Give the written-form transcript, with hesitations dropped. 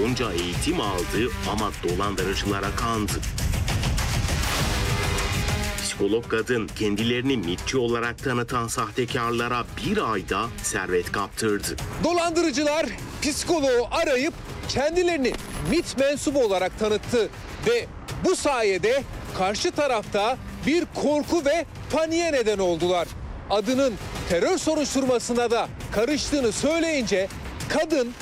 Bunca eğitim aldı ama dolandırıcılara kandı. Psikolog kadın kendilerini MİT'çi olarak tanıtan sahtekarlara bir ayda servet kaptırdı. Dolandırıcılar psikoloğu arayıp kendilerini MİT mensubu olarak tanıttı ve bu sayede karşı tarafta bir korku ve paniğe neden oldular. Adının terör soruşturmasına da karıştığını söyleyince kadın